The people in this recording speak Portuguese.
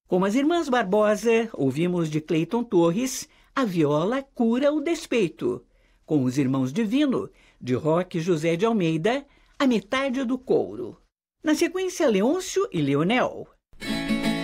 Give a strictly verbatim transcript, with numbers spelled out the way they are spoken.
Com as Irmãs Barbosa, ouvimos de Cleiton Torres A Viola Cura o Despeito. Com os Irmãos Divino, de Roque José de Almeida, A Metade do Couro. Na sequência, Leôncio e Leonel,